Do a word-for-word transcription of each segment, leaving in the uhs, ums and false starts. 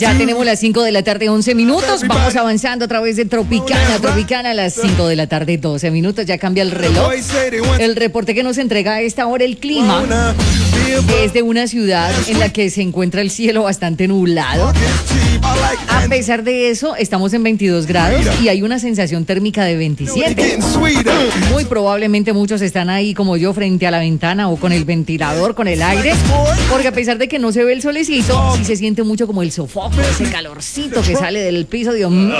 Ya tenemos las cinco de la tarde, once minutos. Vamos avanzando a través de Tropicana. Tropicana a las cinco de la tarde, doce minutos. Ya cambia el reloj. El reporte que nos entrega a esta hora el clima es de una ciudad en la que se encuentra el cielo bastante nublado. A pesar de eso, estamos en veintidós grados y hay una sensación térmica de veintisiete. Muy probablemente muchos están ahí como yo frente a la ventana o con el ventilador, con el aire, porque a pesar de que no se ve el solecito, sí se siente mucho como el sofoco, ese calorcito que sale del piso, Dios mío.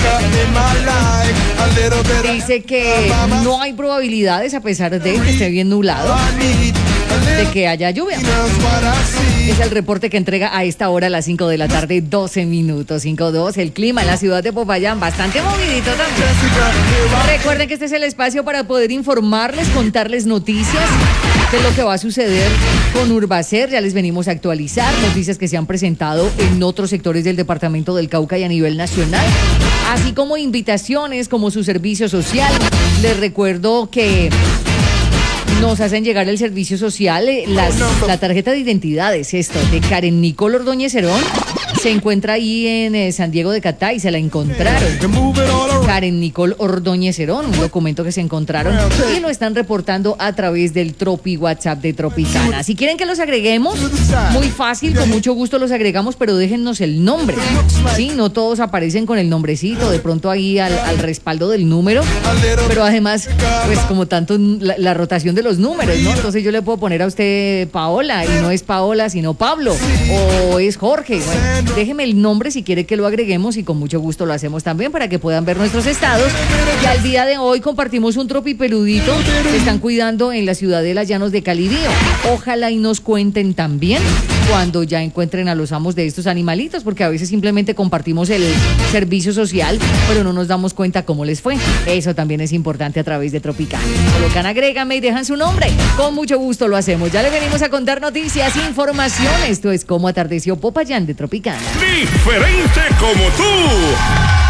Dice que no hay probabilidades, a pesar de que esté bien nublado, de que haya lluvia. Es el reporte que entrega a esta hora a las cinco de la tarde, doce minutos, cinco dos. El clima en la ciudad de Popayán, bastante movidito también. Recuerden que este es el espacio para poder informarles, contarles noticias de lo que va a suceder con Urbacer. Ya les venimos a actualizar noticias que se han presentado en otros sectores del departamento del Cauca y a nivel nacional, así como invitaciones como su servicio social. Les recuerdo que nos hacen llegar el servicio social, las, la tarjeta de identidad es esto, de Karen Nicole Ordóñez Cerón. Se encuentra ahí en eh, San Diego de Catay, se la encontraron. Karen Nicole Ordóñez Cerón, un documento que se encontraron y lo están reportando a través del Tropi WhatsApp de Tropicana. Si quieren que los agreguemos, muy fácil, con mucho gusto los agregamos, pero déjennos el nombre. Sí, no todos aparecen con el nombrecito, de pronto ahí al, al respaldo del número, pero además, pues como tanto la, la rotación de los números, ¿no? Entonces yo le puedo poner a usted Paola y no es Paola, sino Pablo, o es Jorge. Bueno, déjeme el nombre si quiere que lo agreguemos y con mucho gusto lo hacemos también para que puedan ver nuestros estados. Y al día de hoy compartimos un tropipeludito que están cuidando en la ciudadela Llanos de Calidío. Ojalá y nos cuenten también cuando ya encuentren a los amos de estos animalitos, porque a veces simplemente compartimos el servicio social, pero no nos damos cuenta cómo les fue. Eso también es importante a través de Tropicana. Colocan agrégame y dejan su nombre. Con mucho gusto lo hacemos. Ya le venimos a contar noticias, información. Esto es Cómo Atardeció Popayán de Tropicana. Diferente como tú.